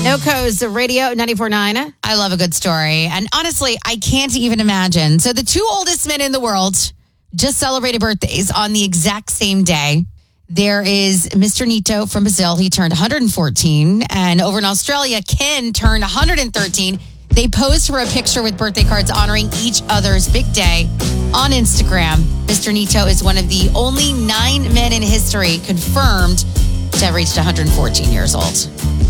NoCo's Radio 94.9. I love a good story. And honestly, I can't even imagine. So the two oldest men in the world just celebrated birthdays on the exact same day. There is Mr. Nito from Brazil. He turned 114. And over in Australia, Ken turned 113. They posed for a picture with birthday cards honoring each other's big day on Instagram. Mr. Nito is one of the only 9 men in history confirmed to have reached 114 years old.